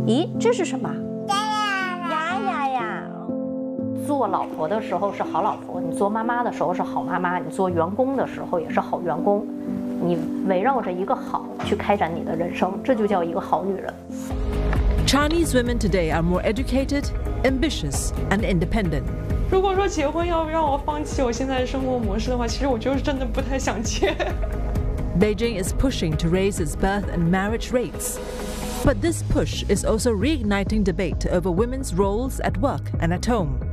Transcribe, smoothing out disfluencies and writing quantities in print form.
咦，这是什么？做老婆的时候是好老婆，你做妈妈的时候是好妈妈，你做员工的时候也是好员工。你围绕着一个好去开展你的人生，这就叫一个好女人。 Chinese women today are more educated, ambitious, and independent. 如果说结婚要让我放弃我现在的生活模式的话，其实我就是真的不太想结。 Beijing is pushing to raise its birth and marriage rates. But this push is also reigniting debate over women's roles at work and at home.